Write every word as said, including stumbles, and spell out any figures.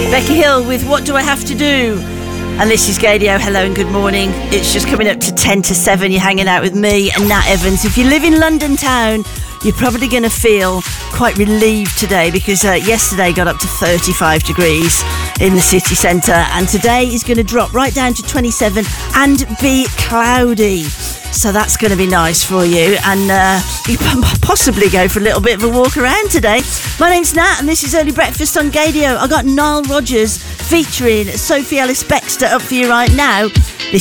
Becky Hill with What Do I Have to Do? And this is Gadio. Hello and good morning. It's just coming up to ten to seven. You're hanging out with me and Nat Evans. If you live in London town, you're probably going to feel quite relieved today because uh, yesterday got up to thirty-five degrees in the city centre, and today is going to drop right down to twenty-seven and be cloudy. So that's going to be nice for you, and uh, you can possibly go for a little bit of a walk around today. My name's Nat, and this is Early Breakfast on Gadio. I got Nile Rodgers featuring Sophie Ellis-Bextor up for you right now. This